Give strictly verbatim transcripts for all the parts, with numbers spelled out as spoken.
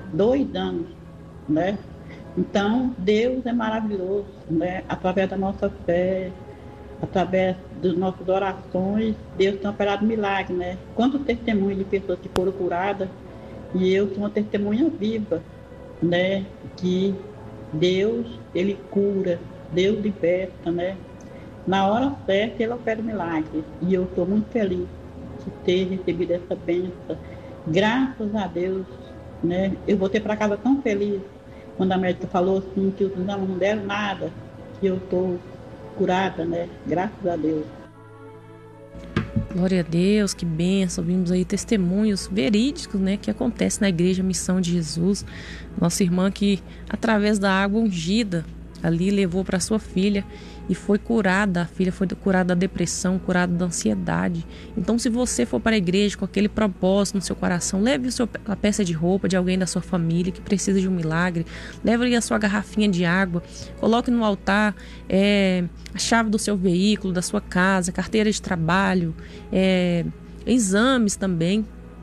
dois anos, né? Então, Deus é maravilhoso, né? Através da nossa fé, através das nossas orações, Deus tem operado milagre, né? Quantos testemunhos de pessoas que foram curadas, e eu sou uma testemunha viva, né? Que Deus, Ele cura, Deus liberta, né? Na hora certa, Ele opera milagre. E eu estou muito feliz de ter recebido essa bênção. Graças a Deus, né? Eu voltei para casa tão feliz quando a médica falou assim que os exames não deram nada, que eu estou curada, né? Graças a Deus. Glória a Deus, que bênção. Vimos aí testemunhos verídicos, né, que acontecem na Igreja Missão de Jesus. Nossa irmã que, através da água ungida, ali levou para sua filha e foi curada. A filha foi curada da depressão, curada da ansiedade. Então, se você for para a igreja com aquele propósito no seu coração, leve o seu, a peça de roupa de alguém da sua família que precisa de um milagre, leve ali a sua garrafinha de água, coloque no altar é, a chave do seu veículo, da sua casa, carteira de trabalho, é, exames também.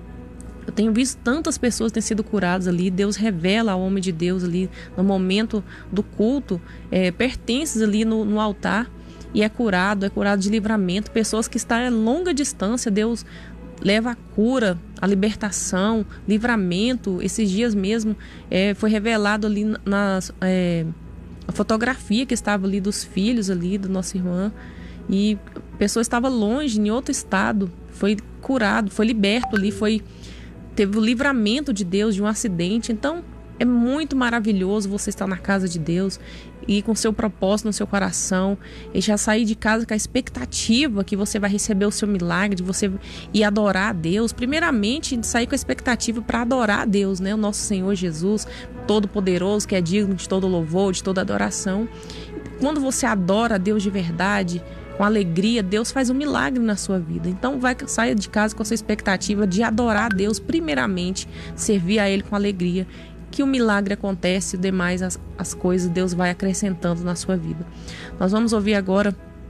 Eu tenho visto tantas pessoas que têm sido curadas ali. Deus revela ao homem de Deus ali no momento do culto, é, pertences ali no, no altar, e é curado, é curado de livramento. Pessoas que estão a longa distância, Deus leva a cura, a libertação, livramento. Esses dias mesmo é, foi revelado ali nas, é, a fotografia que estava ali dos filhos ali da nossa irmã, e a pessoa estava longe, em outro estado, foi curado, foi liberto ali, foi... teve o livramento de Deus de um acidente. Então é muito maravilhoso você estar na casa de Deus e com seu propósito no seu coração, e já sair de casa com a expectativa que você vai receber o seu milagre, de você ir adorar a Deus. Primeiramente, sair com a expectativa para adorar a Deus, né? O nosso Senhor Jesus, Todo-Poderoso, que é digno de todo louvor, de toda adoração. Quando você adora a Deus de verdade, com alegria, Deus faz um milagre na sua vida. Então vai, saia de casa com essa expectativa de adorar a Deus primeiramente, servir a Ele com alegria, que o milagre acontece, e demais as, as coisas Deus vai acrescentando na sua vida. Nós vamos ouvir agora,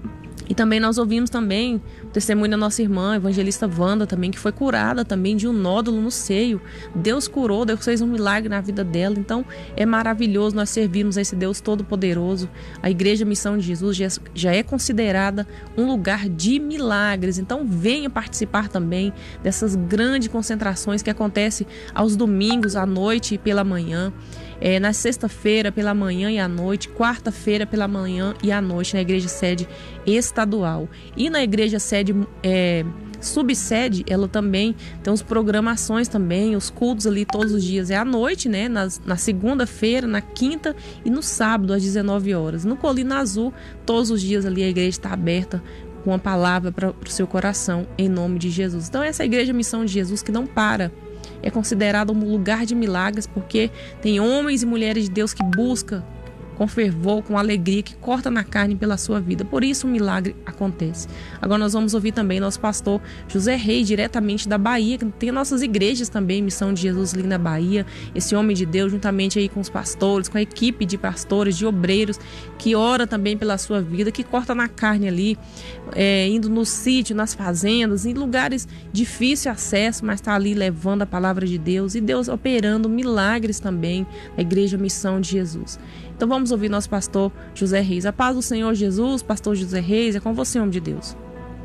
e também nós ouvimos também o testemunho da nossa irmã, a evangelista Wanda, também, que foi curada também de um nódulo no seio. Deus curou, Deus fez um milagre na vida dela. Então é maravilhoso nós servirmos a esse Deus Todo-Poderoso. A Igreja Missão de Jesus já, já é considerada um lugar de milagres. Então venha participar também dessas grandes concentrações que acontecem aos domingos, à noite e pela manhã. É, na sexta-feira pela manhã e à noite, quarta-feira pela manhã e à noite, na igreja sede estadual. E na igreja sede é, subsede, ela também tem as programações também, os cultos ali todos os dias é à noite, né? Nas, na segunda-feira, na quinta e no sábado às dezenove horas. No Colina Azul, todos os dias ali a igreja está aberta com uma palavra para o seu coração, em nome de Jesus. Então essa é a Igreja Missão de Jesus que não para. É considerado um lugar de milagres, porque tem homens e mulheres de Deus que buscam com fervor, com alegria, que corta na carne pela sua vida. Por isso o milagre acontece. Agora nós vamos ouvir também nosso pastor José Reis, diretamente da Bahia, que tem nossas igrejas também, Missão de Jesus ali na Bahia. Esse homem de Deus, juntamente aí com os pastores, com a equipe de pastores, de obreiros, que ora também pela sua vida, que corta na carne ali, é, indo no sítio, nas fazendas, em lugares difíceis de acesso, mas está ali levando a palavra de Deus, e Deus operando milagres também na Igreja Missão de Jesus. Então vamos ouvir nosso pastor José Reis. A paz do Senhor Jesus, pastor José Reis, é com você, homem de Deus.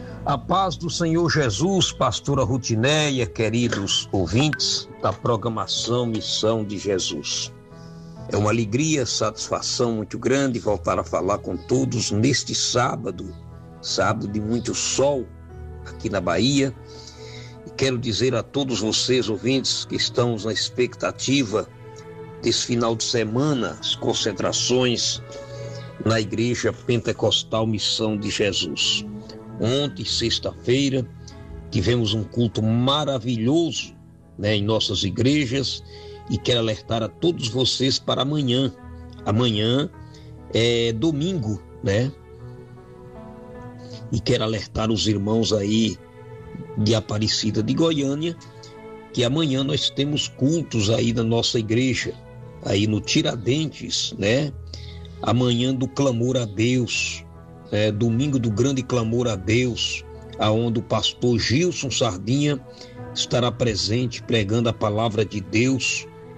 A paz do Senhor Jesus, pastora Rutineia, queridos ouvintes da programação Missão de Jesus. É uma alegria, satisfação muito grande voltar a falar com todos neste sábado, sábado de muito sol aqui na Bahia. E quero dizer a todos vocês, ouvintes, que estamos na expectativa desse final de semana, as concentrações na Igreja Pentecostal Missão de Jesus. Ontem, sexta-feira, tivemos um culto maravilhoso, né, em nossas igrejas, e quero alertar a todos vocês para amanhã. Amanhã é domingo, né? E quero alertar os irmãos aí de Aparecida de Goiânia, que amanhã nós temos cultos aí na nossa igreja, aí no Tiradentes, né? Amanhã do clamor a Deus, né? Domingo do grande clamor a Deus, aonde o pastor Gilson Sardinha estará presente pregando a palavra de Deus,